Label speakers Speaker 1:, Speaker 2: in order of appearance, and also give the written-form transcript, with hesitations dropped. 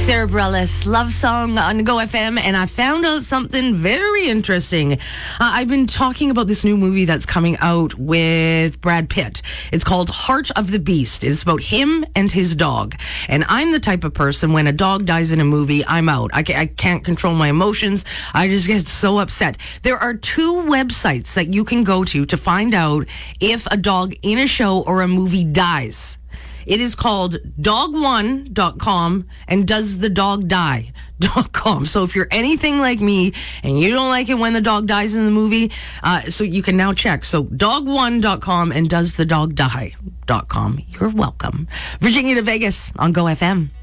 Speaker 1: Sarah Bareilles love song on Go FM, and I found out something very interesting. I've been talking about this new movie that's coming out with Brad Pitt. It's called Heart of the Beast. It's about him and his dog. And I'm the type of person, when a dog dies in a movie, I'm out. I can't control my emotions. I just get so upset. There are two websites that you can go to find out if a dog in a show or a movie dies. It is called dog1.com and doesthedogdie.com. So if you're anything like me and you don't like it when the dog dies in the movie, so you can now check. So dog1.com and doesthedogdie.com. You're welcome. Virginia to Vegas on Go FM.